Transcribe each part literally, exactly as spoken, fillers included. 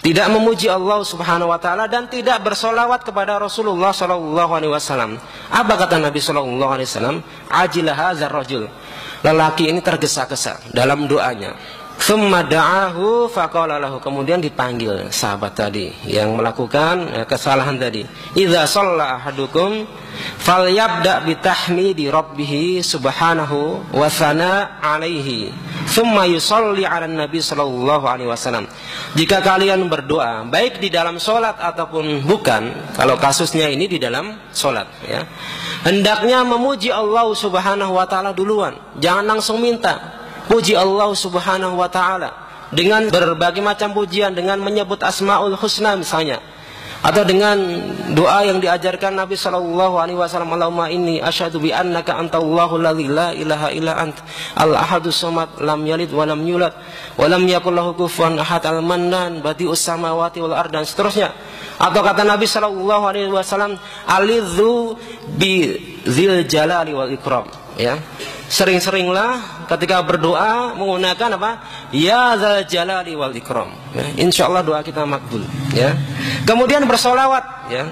tidak memuji Allah Subhanahu wa taala dan tidak bersolawat kepada Rasulullah sallallahu alaihi wasallam. Apa kata Nabi sallallahu alaihi wasallam? Ajilah hadzal rajul. Lelaki ini tergesa-gesa dalam doanya. Tsumma da'ahu faqala lahu, kemudian dipanggil sahabat tadi yang melakukan kesalahan tadi. Idza shalla ahadukum falyabda bitahmidi rabbih subhanahu wa tsana alaihi tsumma yusalli 'alan nabi sallallahu alaihi wasallam. Jika kalian berdoa baik di dalam salat ataupun bukan, kalau kasusnya ini di dalam salat ya, hendaknya memuji Allah Subhanahu wa taala duluan, jangan langsung minta. Puji Allah Subhanahu wa taala dengan berbagai macam pujian, dengan menyebut Asmaul Husna misalnya, atau dengan doa yang diajarkan Nabi sallallahu alaihi wasallam, Allahumma inni asyhadu bi annaka antallahu alladzi la ilaha illa ant al-ahadus samad lam yalid wa lam yulad wa lam yakul lahu kufuwan ahad al-mannan badi'us samawati wal ard, dan seterusnya. Atau kata Nabi sallallahu alaihi wasallam, alidzu bi dzil jalali wal ikram ya. Sering-seringlah ketika berdoa menggunakan apa? Ya dzal jalali wal ikram. Ya, insyaallah doa kita makbul ya. Kemudian bersolawat ya.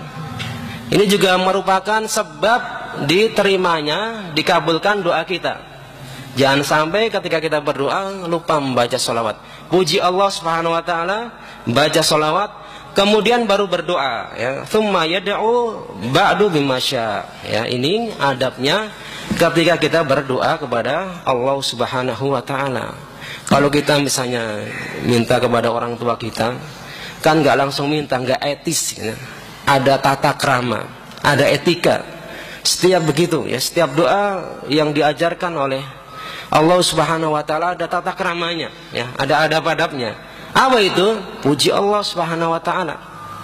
Ini juga merupakan sebab diterimanya, dikabulkan doa kita. Jangan sampai ketika kita berdoa lupa membaca solawat. Puji Allah Subhanahu wa taala, baca solawat, kemudian baru berdoa ya. Tsumma yad'u ba'du bimasya. Ya, ini adabnya ketika kita berdoa kepada Allah Subhanahu wa taala. Kalau kita misalnya minta kepada orang tua kita, kan nggak langsung minta, nggak etis ya. Ada tata krama, ada etika. Setiap begitu ya, setiap doa yang diajarkan oleh Allah Subhanahu wa taala ada tata kramanya ya, ada adab-adabnya. Apa itu? Puji Allah Subhanahu wa taala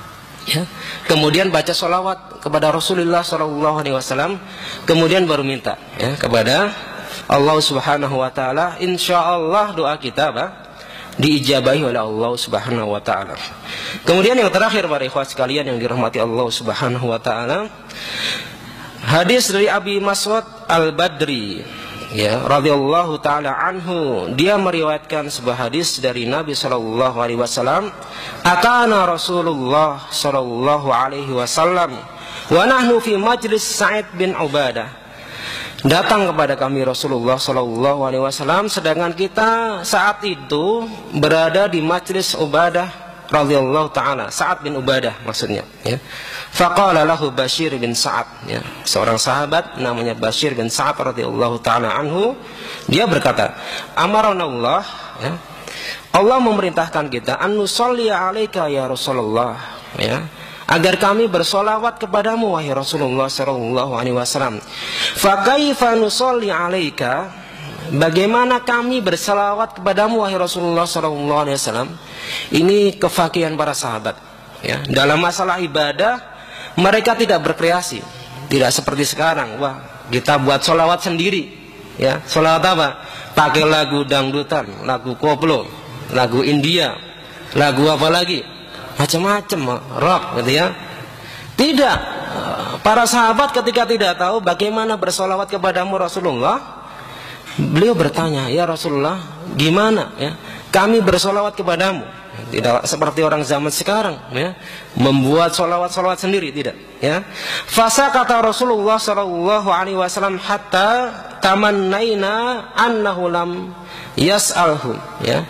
ya. Kemudian baca sholawat kepada Rasulullah sallallahu alaihi wasallam, kemudian baru minta ya kepada Allah Subhanahu wa taala. Insyaallah doa kita apa? Diijabahi oleh Allah Subhanahu wa taala. Kemudian yang terakhir para ikhwah sekalian yang dirahmati Allah Subhanahu wa taala, hadis dari Abi Mas'ud Al-Badri ya radhiyallahu taala anhu, dia meriwayatkan sebuah hadis dari Nabi sallallahu alaihi wasallam, atana Rasulullah sallallahu alaihi wasallam wa nahnu fi majlis Sa'id bin Ubadah. Datang kepada kami Rasulullah sallallahu alaihi wasallam sedangkan kita saat itu berada di majlis Ubadah radhiyallahu taala, Sa'ad bin Ubadah maksudnya ya. Faqala lahu Bashir bin Sa'ad ya, seorang sahabat namanya Bashir bin Sa'ad radhiyallahu taala anhu, dia berkata, amarana Allah ya, Allah memerintahkan kita an nusalli alaika ya Rasulullah ya, agar kami bersolawat kepadamu wahai Rasulullah sallallahu alaihi wasallam. Fa kaifa nusalli alaika, bagaimana kami bersolawat kepadamu wahai Rasulullah sallallahu alaihi wasallam? Ini kefakihan para sahabat ya, dalam masalah ibadah mereka tidak berkreasi, tidak seperti sekarang. Wah, kita buat solawat sendiri ya. Solawat apa? Pakai lagu dangdutan, lagu koplo, lagu India, lagu apa lagi, macam-macam, rock gitu ya. Tidak. Para sahabat ketika tidak tahu bagaimana bersolawat kepadamu Rasulullah, beliau bertanya, ya Rasulullah, gimana ya kami bersolawat kepadamu? Tidak seperti orang zaman sekarang ya, membuat solawat-solawat sendiri, tidak ya. Fasa kata Rasulullah sallallahu alaihi wasallam hatta tamannaina annahu lam yas'alhu ya.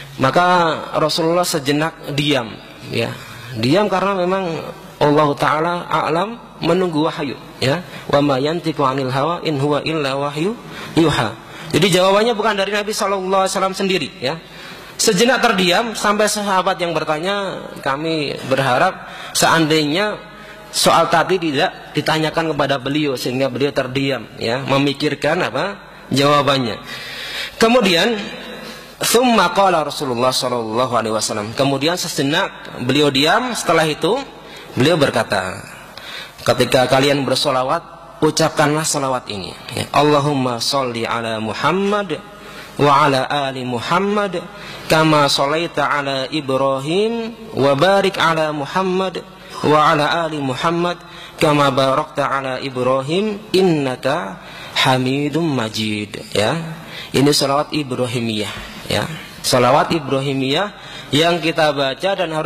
Maka Rasulullah sejenak diam ya, diam karena memang Allah taala a'lam, menunggu wahyu ya. Wa ma yantiqu 'anil hawa in huwa illa wahyu yuha. Jadi jawabannya bukan dari Nabi sallallahu alaihi wasallam sendiri ya. Sejenak terdiam sampai sahabat yang bertanya, kami berharap seandainya soal tadi tidak ditanyakan kepada beliau sehingga beliau terdiam ya, memikirkan apa jawabannya. Kemudian tsumma qala Rasulullah sallallahu alaihi wasallam, kemudian sejenak beliau diam, setelah itu beliau berkata, ketika kalian bersolawat ucapkanlah salawat ini ya. Allahumma sholli ala Muhammad wa ala ali Muhammad kama sholaita ala Ibrahim wa barik ala Muhammad wa ala ali Muhammad kama barakta ala Ibrahim innaka Hamidum Majid ya. Ini salawat Ibrahimiyah ya, salawat Ibrahimiyah yang kita baca dan harus